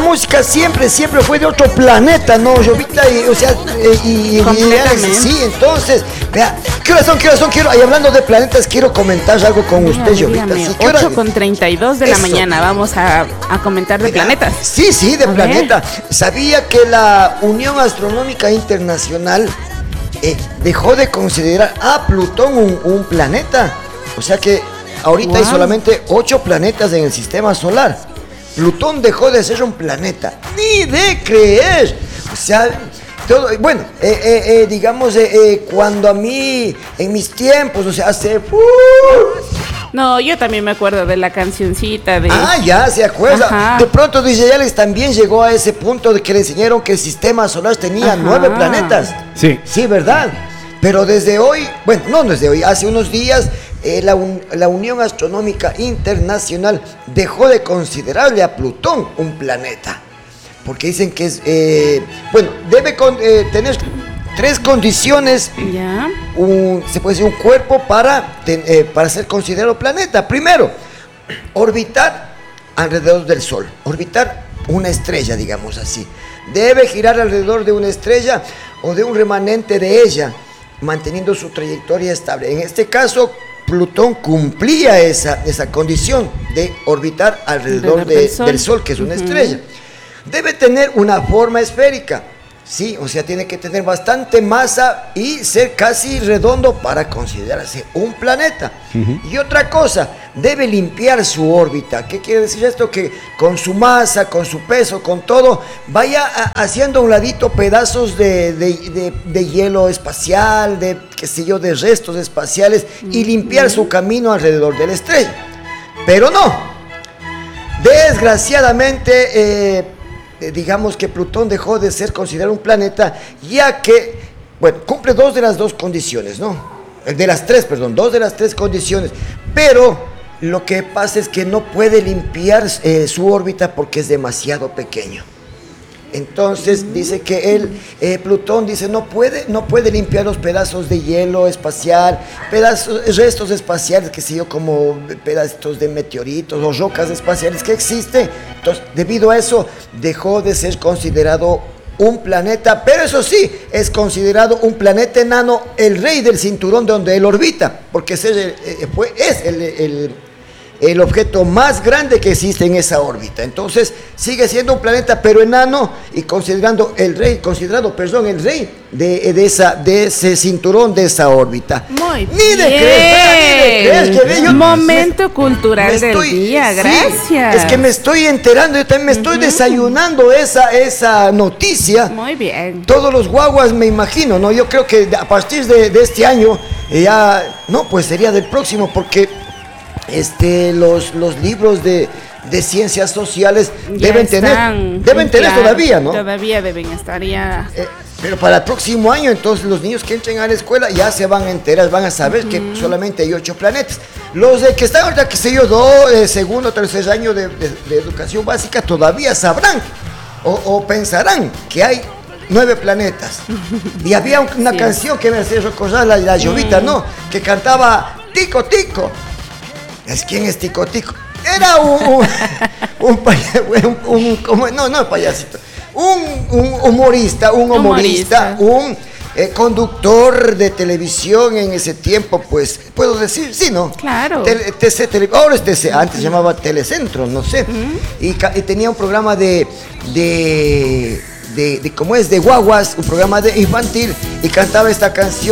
música siempre fue de otro planeta, ¿no, Jovita? O sea, sí, entonces, vea, ¿qué horas son? Y hablando de planetas, quiero comentar algo con usted, Jovita. Sí, 8:32 de la mañana, vamos a comentar de planetas. Sí, de planeta. ¿Sabía que la Unión Astronómica Internacional dejó de considerar a Plutón un planeta? O sea que ahorita hay solamente 8 planetas en el sistema solar. Plutón dejó de ser un planeta. ¡Ni de creer! O sea, todo, bueno, digamos, cuando a mí, en mis tiempos, o sea, hace... No, yo también me acuerdo de la cancioncita de... Ah, ya, se acuerda. Ajá. De pronto DJ Alex también llegó a ese punto de que le enseñaron que el sistema solar tenía 9 planetas. Sí. Sí, ¿verdad? Pero desde hoy, bueno, no desde hoy, hace unos días, la Unión Astronómica Internacional dejó de considerarle a Plutón un planeta. Porque dicen que es, bueno, debe tener 3 condiciones. Ya. Se puede decir un cuerpo para ser considerado planeta. Primero, orbitar alrededor del Sol, orbitar una estrella, digamos así. Debe girar alrededor de una estrella o de un remanente de ella, manteniendo su trayectoria estable. En este caso, Plutón cumplía esa condición de orbitar alrededor del Sol, que es una estrella. Debe tener una forma esférica. Sí, o sea, tiene que tener bastante masa y ser casi redondo para considerarse un planeta. Y otra cosa, debe limpiar su órbita. ¿Qué quiere decir esto? Que con su masa, con su peso, con todo, vaya haciendo a un ladito pedazos de hielo espacial, de, qué sé yo, de restos espaciales y limpiar su camino alrededor de la estrella. Pero no, desgraciadamente... digamos que Plutón dejó de ser considerado un planeta, ya que, bueno, cumple 2 de las 2 condiciones, ¿no? De las 3, perdón, 2 de las 3 condiciones, pero lo que pasa es que no puede limpiar su órbita porque es demasiado pequeño. Entonces dice que Plutón dice no puede limpiar los pedazos de hielo espacial, restos espaciales, que sé yo, como pedazos de meteoritos o rocas espaciales que existen. Entonces, debido a eso, dejó de ser considerado un planeta, pero eso sí, es considerado un planeta enano, el rey del cinturón donde él orbita, porque es el objeto más grande que existe en esa órbita. Entonces sigue siendo un planeta pero enano y considerado el rey de ese cinturón, de esa órbita. Muy bien. Ni de creer, momento cultural del día, gracias. Sí, es que me estoy enterando, yo también me estoy desayunando esa noticia. Muy bien. Todos los guaguas, me imagino, ¿no? Yo creo que a partir de este año, pues sería del próximo, porque los libros de ciencias sociales deben tener todavía, ¿no? Todavía deben estar ya. Pero para el próximo año, entonces los niños que entren a la escuela ya se van a enterar, van a saber que solamente hay 8 planetas. Los que están ahorita, que sé yo, segundo, tercer año de educación básica, todavía sabrán o pensarán que hay 9 planetas. Y había una canción que me hacía recordar la Jovita, ¿no? Que cantaba Tico Tico. ¿Quién es Tico Tico? Era un humorista, un conductor de televisión en ese tiempo, pues, puedo decir, sí, ¿no? Claro. Ahora es TC, antes se llamaba Telecentro, no sé. Y tenía un programa de ¿cómo es? De guaguas, un programa infantil, y cantaba esta canción.